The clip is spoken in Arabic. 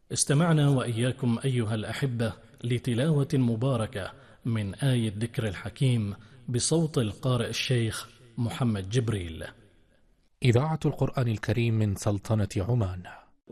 استمعنا وإياكم أيها الأحبة لتلاوة مباركة من آية الذكر الحكيم بصوت القارئ الشيخ محمد جبريل. إذاعة القرآن الكريم من سلطنة عمان.